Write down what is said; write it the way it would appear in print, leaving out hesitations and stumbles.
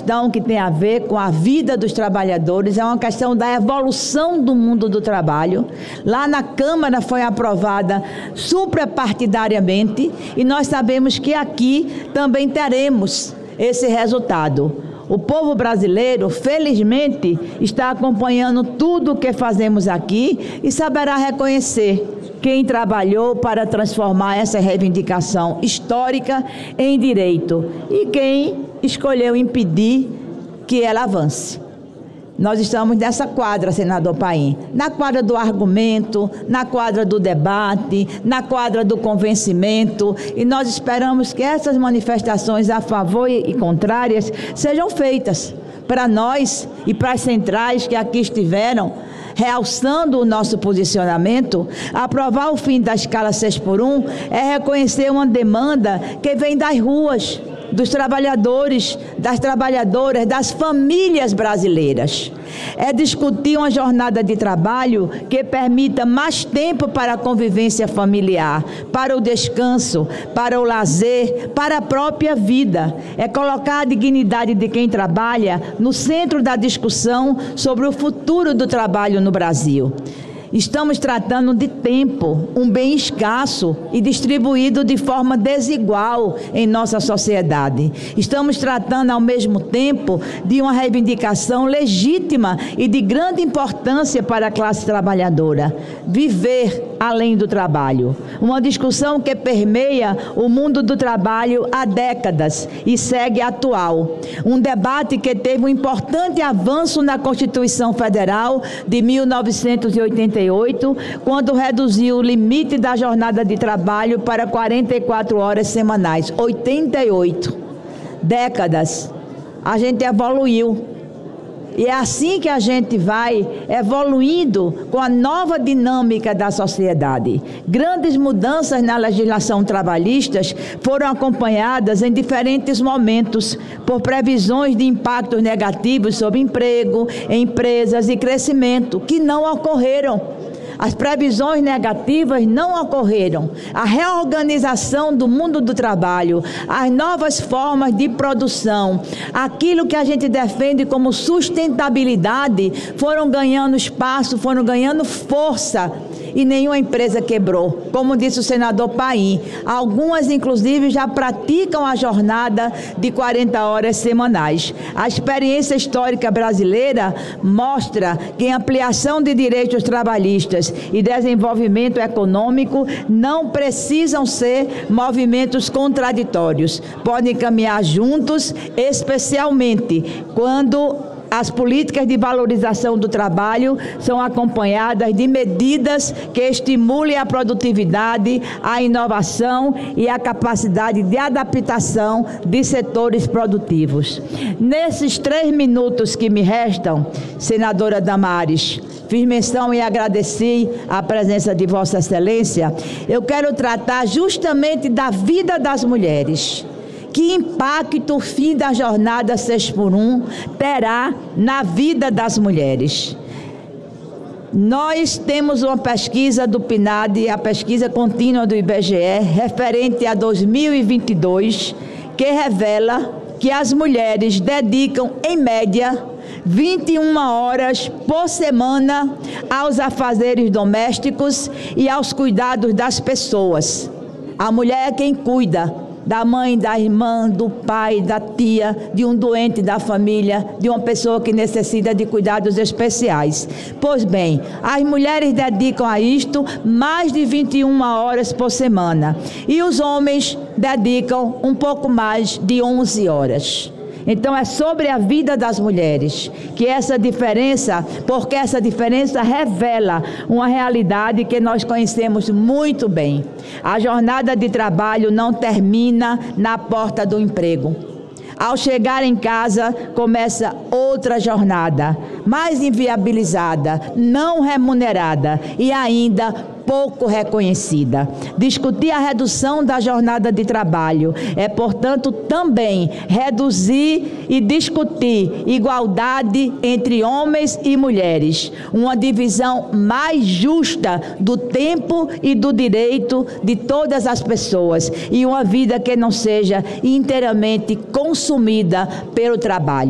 questão que tem a ver com a vida dos trabalhadores, é uma questão da evolução do mundo do trabalho. Lá na Câmara foi aprovada suprapartidariamente e nós sabemos que aqui também teremos esse resultado. O povo brasileiro, felizmente, está acompanhando tudo o que fazemos aqui e saberá reconhecer quem trabalhou para transformar essa reivindicação histórica em direito e quem escolheu impedir que ela avance. Nós estamos nessa quadra, senador Paim, na quadra do argumento, na quadra do debate, na quadra do convencimento, e nós esperamos que essas manifestações a favor e contrárias sejam feitas para nós e para as centrais que aqui estiveram, realçando o nosso posicionamento. Aprovar o fim da escala 6x1 é reconhecer uma demanda que vem das ruas, dos trabalhadores, das trabalhadoras, das famílias brasileiras. É discutir uma jornada de trabalho que permita mais tempo para a convivência familiar, para o descanso, para o lazer, para a própria vida. É colocar a dignidade de quem trabalha no centro da discussão sobre o futuro do trabalho no Brasil. Estamos tratando de tempo, um bem escasso e distribuído de forma desigual em nossa sociedade. Estamos tratando, ao mesmo tempo, de uma reivindicação legítima e de grande importância para a classe trabalhadora: viver além do trabalho. Uma discussão que permeia o mundo do trabalho há décadas e segue atual. Um debate que teve um importante avanço na Constituição Federal de 1988, quando reduziu o limite da jornada de trabalho para 44 horas semanais. 88 décadas. A gente evoluiu. E é assim que a gente vai evoluindo com a nova dinâmica da sociedade. Grandes mudanças na legislação trabalhista foram acompanhadas em diferentes momentos por previsões de impactos negativos sobre emprego, empresas e crescimento, que não ocorreram. As previsões negativas não ocorreram. A reorganização do mundo do trabalho, as novas formas de produção, aquilo que a gente defende como sustentabilidade, foram ganhando espaço, foram ganhando força. E nenhuma empresa quebrou, como disse o senador Paim. Algumas, inclusive, já praticam a jornada de 40 horas semanais. A experiência histórica brasileira mostra que ampliação de direitos trabalhistas e desenvolvimento econômico não precisam ser movimentos contraditórios. Podem caminhar juntos, especialmente quando as políticas de valorização do trabalho são acompanhadas de medidas que estimulem a produtividade, a inovação e a capacidade de adaptação de setores produtivos. Nesses 3 minutos que me restam, senadora Damares, fiz menção e agradeci a presença de Vossa Excelência. Eu quero tratar justamente da vida das mulheres. Que impacto o fim da jornada 6x1 terá na vida das mulheres? Nós temos uma pesquisa do PNAD, a pesquisa contínua do IBGE, referente a 2022, que revela que as mulheres dedicam, em média, 21 horas por semana aos afazeres domésticos e aos cuidados das pessoas. A mulher é quem cuida da mãe, da irmã, do pai, da tia, de um doente da família, de uma pessoa que necessita de cuidados especiais. Pois bem, as mulheres dedicam a isto mais de 21 horas por semana e os homens dedicam um pouco mais de 11 horas. Então é sobre a vida das mulheres que essa diferença, porque essa diferença revela uma realidade que nós conhecemos muito bem. A jornada de trabalho não termina na porta do emprego. Ao chegar em casa, começa outra jornada, mais inviabilizada, não remunerada e ainda pouco reconhecida. Discutir a redução da jornada de trabalho é, portanto, também reduzir e discutir igualdade entre homens e mulheres, uma divisão mais justa do tempo e do direito de todas as pessoas e uma vida que não seja inteiramente consumida pelo trabalho.